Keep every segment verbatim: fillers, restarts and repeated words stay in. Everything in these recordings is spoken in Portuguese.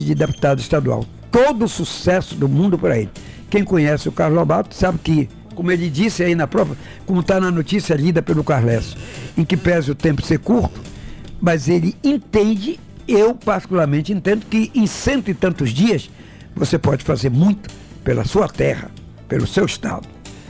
de deputado estadual. Todo o sucesso do mundo por aí. Quem conhece o Carlos Lobato sabe que, como ele disse aí na própria, como está na notícia lida pelo Carlesso, em que pese o tempo ser curto, mas ele entende, eu particularmente entendo que em cento e tantos dias você pode fazer muito pela sua terra, pelo seu estado.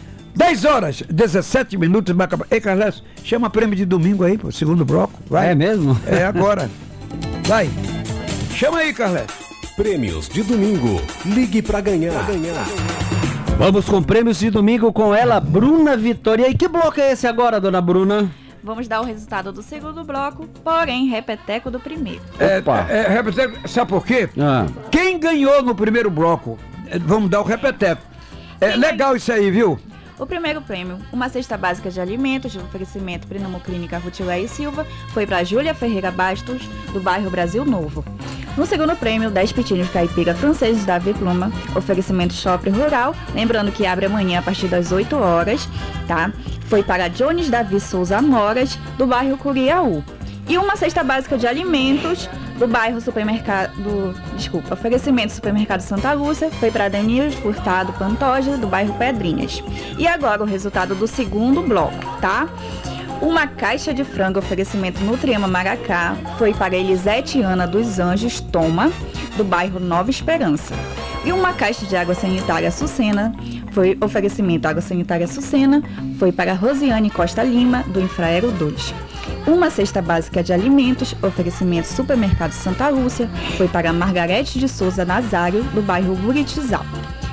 dez horas, dezessete minutos, vai acabar. Ei, Carlesso, chama prêmio de domingo aí, pro segundo bloco. Vai. É mesmo? É agora. Vai. Chama aí, Carlesso. Prêmios de domingo. Ligue pra ganhar. Pra ganhar. Vamos com prêmios de domingo com ela, Bruna Vitória. E que bloco é esse agora, dona Bruna? Vamos dar o resultado do segundo bloco, porém, repeteco do primeiro. É, é, repeteco, sabe por quê? Ah. Quem ganhou no primeiro bloco? É, vamos dar o repeteco. É legal isso aí, viu? O primeiro prêmio, uma cesta básica de alimentos de oferecimento Prinamo Clínica Rutileia e Silva, foi para Júlia Ferreira Bastos, do bairro Brasil Novo. No segundo prêmio, dez petinhos caipira franceses da Ave Pluma, oferecimento Shopping Rural, lembrando que abre amanhã a partir das oito horas, tá? Foi para Jones Davi Souza Moras, do bairro Curiaú. E uma cesta básica de alimentos do bairro Supermercado, do, desculpa, oferecimento Supermercado Santa Lúcia, foi para Danilo Furtado Pantoja, do bairro Pedrinhas. E agora o resultado do segundo bloco, tá? Uma caixa de frango oferecimento Nutriama Maracá foi para Elisete Ana dos Anjos Toma, do bairro Nova Esperança. E uma caixa de água sanitária Sucena, foi oferecimento água sanitária Sucena, foi para Rosiane Costa Lima, do Infraero dois. Uma cesta básica de alimentos, oferecimento Supermercado Santa Lúcia, foi para Margarete de Souza Nazário, do bairro Buritizal.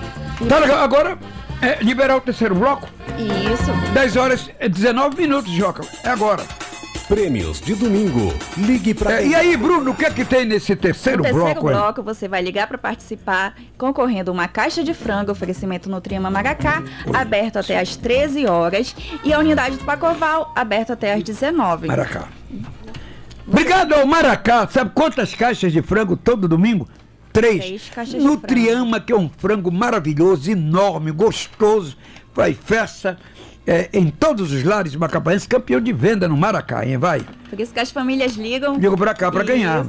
Tá legal, agora é liberar o terceiro bloco? Isso. dez horas e dezenove minutos, Joca. É agora. Prêmios de domingo. Ligue pra é, E aí, Bruno, o que é que tem nesse terceiro bloco? No terceiro bloco, bloco, você vai ligar para participar, concorrendo uma caixa de frango, oferecimento Nutriama Maracá, aberto até às treze horas, e a unidade do Pacoval, aberto até às dezenove. Maracá. Obrigado ao Maracá. Sabe quantas caixas de frango todo domingo? Três. Três caixas Nutriama, que é um frango maravilhoso, enorme, gostoso, faz festa é, em todos os lares macapaenses, campeão de venda no Maracá, hein? Vai. Por isso que as famílias ligam. Ligo pra cá pra Isso. ganhar.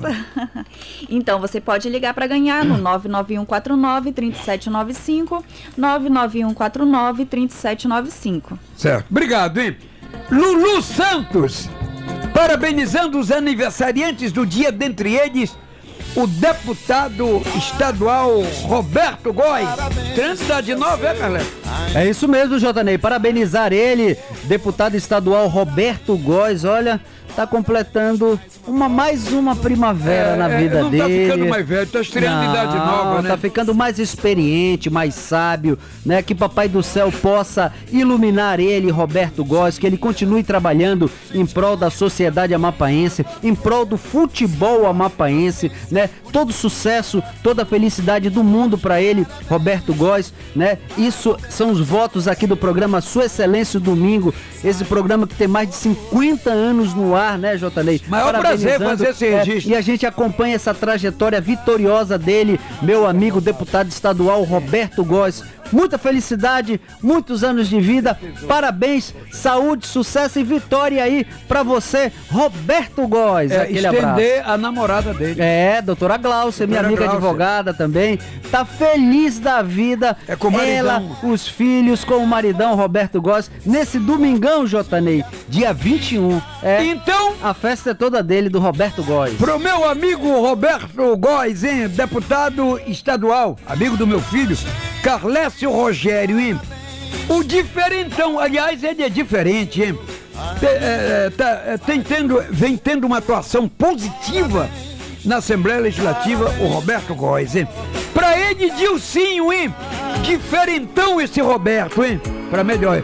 Então, você pode ligar para ganhar no nove nove um quatro nove, três sete nove cinco, nove nove um quatro nove, três sete nove cinco. Certo. Obrigado, hein? Lulu Santos, parabenizando os aniversariantes do dia, dentre eles o deputado estadual Roberto Góes. Trânsito de nove, é, galera? É isso mesmo, J. Ney. Parabenizar ele, deputado estadual Roberto Góes. Olha, tá completando uma, mais uma primavera é, na vida não dele. Não tá ficando mais velho, tá estreando não, idade nova, né? Tá ficando mais experiente, mais sábio, né? Que Papai do Céu possa iluminar ele, Roberto Góes, que ele continue trabalhando em prol da sociedade amapaense, em prol do futebol amapaense, né? Todo sucesso, toda a felicidade do mundo pra ele, Roberto Góes, né? Isso são os votos aqui do programa Sua Excelência Domingo, esse programa que tem mais de cinquenta anos no ar, né, J. Ney? Maior prazer fazer esse registro. É, e a gente acompanha essa trajetória vitoriosa dele, meu amigo deputado estadual Roberto Góes. Muita felicidade, muitos anos de vida, parabéns, saúde, sucesso e vitória aí pra você, Roberto Góes. É, aquele estender abraço. A namorada dele. É, doutora Glaucia, minha amiga Glaucia. advogada também, tá feliz da vida. É com o maridão. Ela, os filhos, com o maridão Roberto Góes, nesse domingão, J. Ney, dia vinte e um. É, então, a festa é toda dele, do Roberto Góes. Pro meu amigo Roberto Góes, hein, deputado estadual, amigo do meu filho, Carlécio Rogério, hein? O diferentão, aliás, ele é diferente, hein? Tem, é, tá, é, tem tendo, vem tendo uma atuação positiva na Assembleia Legislativa, o Roberto Góes, hein? Pra ele, Dilcinho, hein? Diferentão esse Roberto, hein? Pra melhor.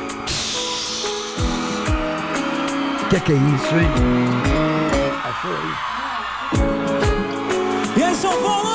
O que, que é isso, hein? Achou aí? E aí, São Paulo!